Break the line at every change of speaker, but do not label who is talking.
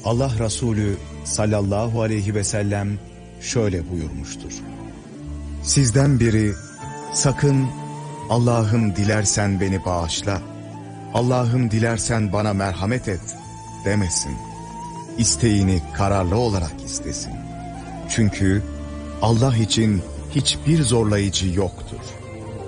Allah Resulü sallallahu aleyhi ve sellem şöyle buyurmuştur. Sizden biri sakın Allah'ım dilersen beni bağışla, Allah'ım dilersen bana merhamet et demesin. İsteğini kararlı olarak istesin. Çünkü Allah için hiçbir zorlayıcı yoktur.